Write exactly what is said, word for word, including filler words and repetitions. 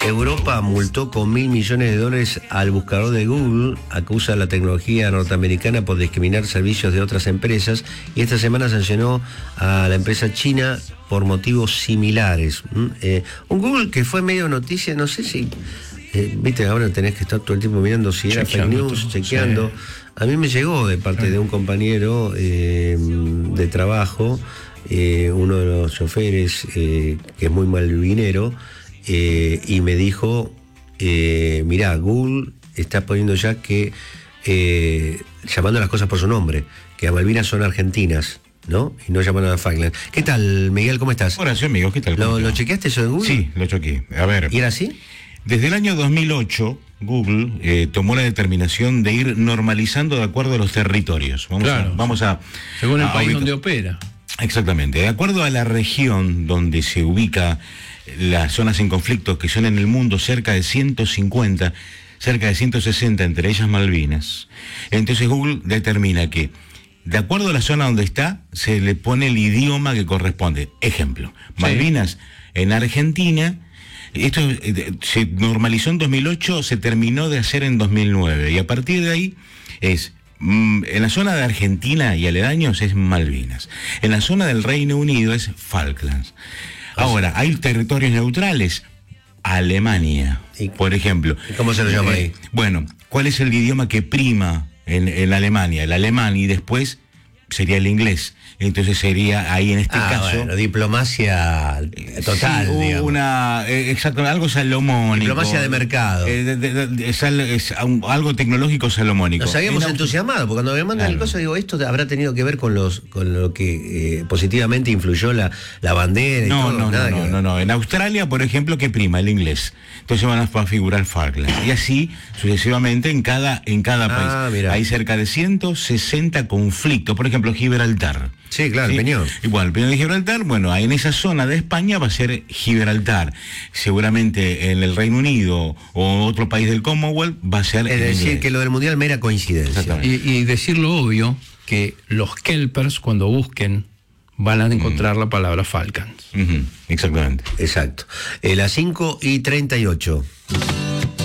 Europa multó con mil millones de dólares al buscador de Google, acusa a la tecnología norteamericana por discriminar servicios de otras empresas, y esta semana sancionó a la empresa china por motivos similares. ¿Mm? Eh, un Google que fue medio noticia, no sé si... Eh, viste, ahora tenés que estar todo el tiempo mirando si era fake news, chequeando. Sí. A mí me llegó de parte de un compañero eh, de trabajo, eh, uno de los choferes, eh, que es muy malvinero, eh, y me dijo, eh, mirá, Google está poniendo ya que, eh, llamando a las cosas por su nombre, que a Malvinas son argentinas, ¿no? Y no llamando a Falkland. ¿Qué tal, Miguel? ¿Cómo estás? Hola, soy amigo, ¿qué tal? ¿Lo, ¿Lo chequeaste eso en Google? Sí, lo chequeé. A ver. ¿Y era así? Desde el año dos mil ocho, Google eh, tomó la determinación de ir normalizando de acuerdo a los territorios. Vamos claro, a... Vamos a según el a país ubicar. donde opera. Exactamente. De acuerdo a la región donde se ubica las zonas en conflicto, que son en el mundo cerca de ciento cincuenta, cerca de ciento sesenta, entre ellas Malvinas, entonces Google determina que, de acuerdo a la zona donde está, se le pone el idioma que corresponde. Ejemplo, Malvinas, sí, en Argentina. Esto eh, se normalizó en dos mil ocho, se terminó de hacer en dos mil nueve, y a partir de ahí es, mm, en la zona de Argentina y aledaños es Malvinas, en la zona del Reino Unido es Falklands. Ahora, hay territorios neutrales, Alemania, por ejemplo. ¿Y cómo se lo llama ahí? Eh, bueno, ¿cuál es el idioma que prima en, en Alemania? El alemán, y después sería el inglés. Entonces sería ahí en este ah, caso... Bueno, diplomacia total, sí, digamos. Una, eh, exacto, algo salomónico. Diplomacia de mercado. Eh, de, de, de, es, es un, algo tecnológico salomónico. Nos habíamos en entusiasmado, porque cuando me mandan claro. el coso, digo, esto habrá tenido que ver con los con lo que eh, positivamente influyó la, la bandera y no, todo. No, nada no, no, no, no. En Australia, por ejemplo, que prima el inglés. Entonces van a figurar Falklands. Y así sucesivamente en cada, en cada ah, país. Mirá. Hay cerca de ciento sesenta conflictos. Por ejemplo, Gibraltar. Sí, claro, ¿sí? el Peñón. Igual, el Peñón de Gibraltar, bueno, en esa zona de España va a ser Gibraltar. Seguramente en el Reino Unido o otro país del Commonwealth va a ser... Es decir, inglés. Que lo del Mundial mera coincidencia. Y, y decir lo obvio, que los kelpers cuando busquen van a encontrar mm. la palabra Falklands. Uh-huh. Exactamente. Exacto. Eh, las cinco y treinta y ocho.